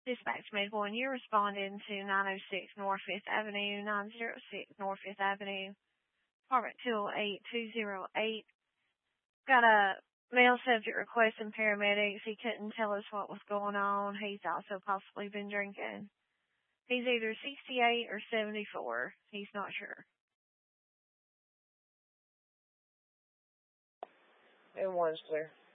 Dispatch made 1. You're responding to 906 North 5th Avenue, 906 North 5th Avenue, apartment 208-208. Got a male subject requesting paramedics. He couldn't tell us what was going on. He's also possibly been drinking. He's either 68 or 74. He's not sure. And 1's clear.